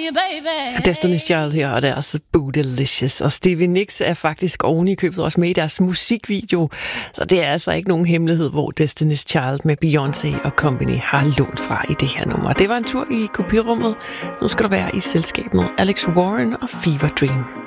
you, baby. Destiny's Child her, og deres Bootylicious. Og Stevie Nicks er faktisk oven i købet også med i deres musikvideo. Så det er altså ikke nogen hemmelighed, hvor Destiny's Child med Beyoncé og Company har lånt fra i det her nummer. Det var en tur i kopirummet. Nu skal du være i selskab med Alex Warren og Fever Dream.